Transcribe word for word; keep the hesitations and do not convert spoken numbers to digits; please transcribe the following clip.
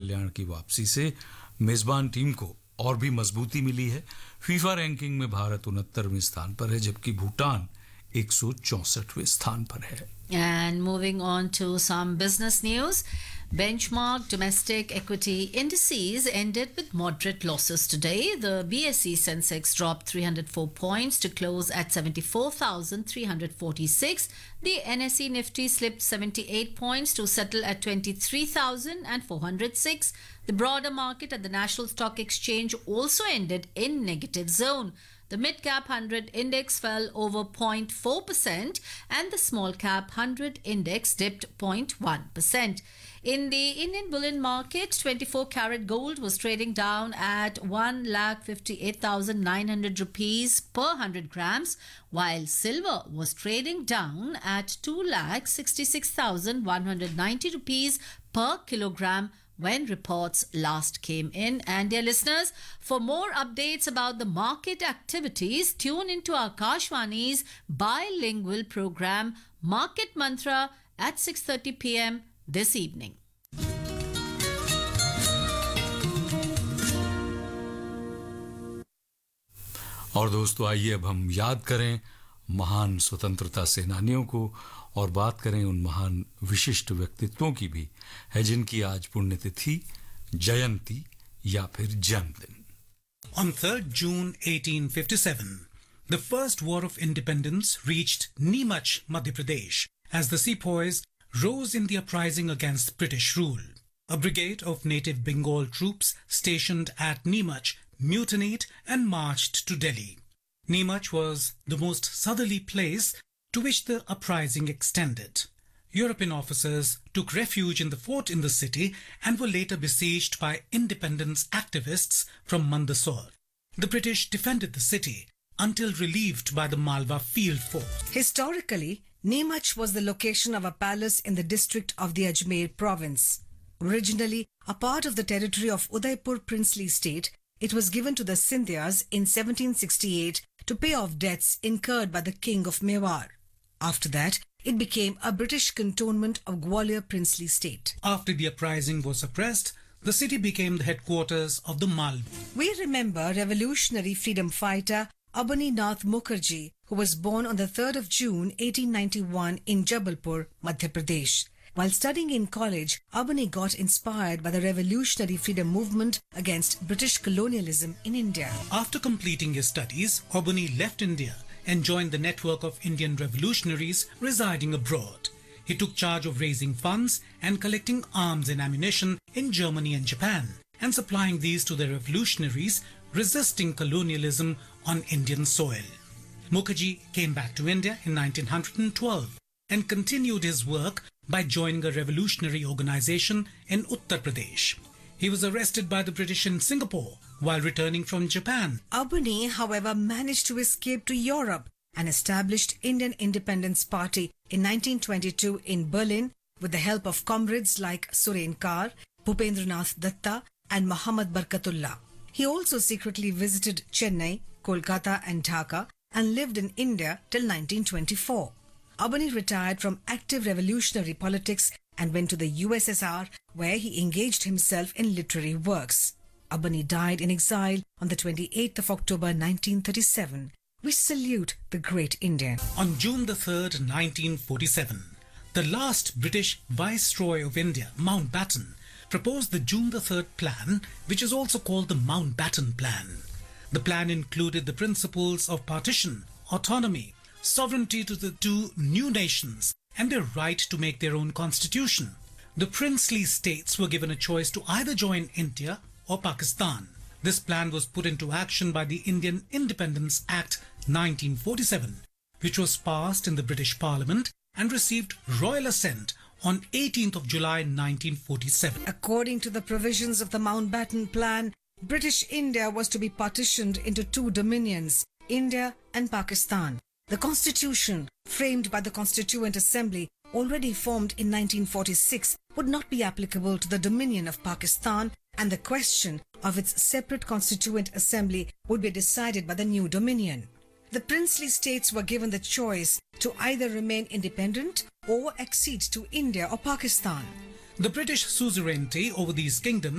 कल्याण की वापसी से मेजबान टीम को और भी मजबूती मिली है। फीफा रैंकिंग में भारत उनहत्तरवें स्थान पर है, जबकि भूटान एक सौ चौंसठवें स्थान पर है। And moving on to some business news. Benchmark domestic equity indices ended with moderate losses today. The B S E Sensex dropped three hundred four points to close at seventy-four thousand three hundred forty-six. The N S E Nifty slipped seventy-eight points to settle at twenty-three thousand four hundred six. The broader market at the National Stock Exchange also ended in negative zone. The mid-cap one hundred index fell over zero point four percent and the small-cap one hundred index dipped zero point one percent. In the Indian bullion market, twenty-four carat gold was trading down at one lakh fifty-eight thousand nine hundred rupees per one hundred grams, while silver was trading down at two lakh sixty-six thousand one hundred ninety rupees per kilogram when reports last came in. And dear listeners, for more updates about the market activities, tune into Akashvani's bilingual program Market Mantra at six thirty p.m. this evening. और दोस्तों, आइए अब हम याद करें महान स्वतंत्रता सेनानियों को और बात करें उन महान विशिष्ट व्यक्तित्वों की भी है जिनकी आज पुण्यतिथि, जयंती या फिर जन्मदिन। On third June eighteen fifty-seven, the first war of independence reached Neemach, Madhya Pradesh, as the sepoys rose in the uprising against British rule. A brigade of native Bengal troops stationed at Neemach mutinied and marched to Delhi. Neemach was the most southerly place to which the uprising extended. European officers took refuge in the fort in the city and were later besieged by independence activists from Mandsaur. The British defended the city until relieved by the Malwa field force. Historically, Neemach was the location of a palace in the district of the Ajmer province. Originally a part of the territory of Udaipur princely state, it was given to the Scindias in seventeen sixty-eight to pay off debts incurred by the king of Mewar. After that, it became a British cantonment of Gwalior princely state. After the uprising was suppressed, the city became the headquarters of the Malwa. We remember revolutionary freedom fighter Abani Nath Mukherjee, who was born on the third of June eighteen ninety-one in Jabalpur, Madhya Pradesh. While studying in college, Abani got inspired by the revolutionary freedom movement against British colonialism in India. After completing his studies, Abani left India and joined the network of Indian revolutionaries residing abroad. He took charge of raising funds and collecting arms and ammunition in Germany and Japan, and supplying these to the revolutionaries resisting colonialism on Indian soil. Mukherjee came back to India in nineteen twelve and continued his work by joining a revolutionary organization in Uttar Pradesh. He was arrested by the British in Singapore while returning from Japan. Abani, however, managed to escape to Europe and established Indian Independence Party in nineteen twenty-two in Berlin with the help of comrades like Suren Kar, Bhupendranath Datta and Muhammad Barkatullah. He also secretly visited Chennai, Kolkata and Dhaka and lived in India till nineteen twenty-four. Abani retired from active revolutionary politics and went to the U S S R, where he engaged himself in literary works. Abani died in exile on the twenty-eighth of October nineteen thirty-seven. We salute the great Indian. On June the third, nineteen forty-seven, the last British Viceroy of India, Mountbatten, proposed the June the third Plan, which is also called the Mountbatten Plan. The plan included the principles of partition, autonomy, sovereignty to the two new nations, and their right to make their own constitution. The princely states were given a choice to either join India or Pakistan. This plan was put into action by the Indian Independence Act nineteen forty-seven, which was passed in the British Parliament and received royal assent on eighteenth of July nineteen forty-seven. According to the provisions of the Mountbatten Plan, British India was to be partitioned into two dominions, India and Pakistan. The constitution, framed by the Constituent Assembly, already formed in nineteen forty-six, would not be applicable to the Dominion of Pakistan, and the question of its separate Constituent Assembly would be decided by the new Dominion. The princely states were given the choice to either remain independent or accede to India or Pakistan. The British suzerainty over these kingdoms